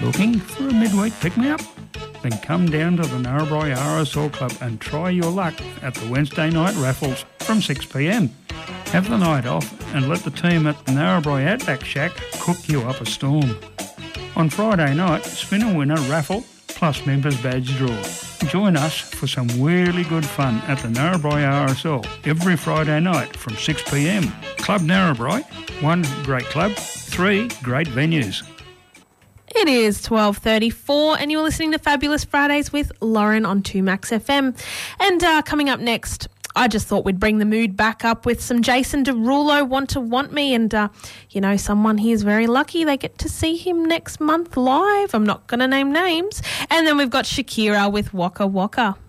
Looking for a midweek pick-me-up? Then come down to the Narrabri RSL Club and try your luck at the Wednesday night raffles from 6pm. Have the night off and let the team at the Narrabri Outback Shack cook you up a storm. On Friday night, spin a winner raffle plus members badge draw. Join us for some really good fun at the Narrabri RSL every Friday night from 6pm. Club Narrabri, 1 great club, 3 great venues. It is 12:34 and you're listening to Fabulous Fridays with Lauren on 2Max FM. And coming up next, I just thought we'd bring the mood back up with some Jason Derulo, Want to Want Me. And, someone here is very lucky. They get to see him next month live. I'm not going to name names. And then we've got Shakira with Waka Waka.